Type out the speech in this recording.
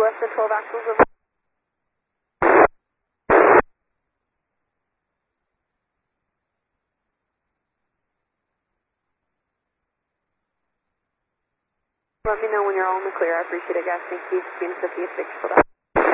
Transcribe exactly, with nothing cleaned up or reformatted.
less than twelve axles. Over. Let me know when you're all in the clear. I appreciate it, guys. Thank you. Being Sophia six for that.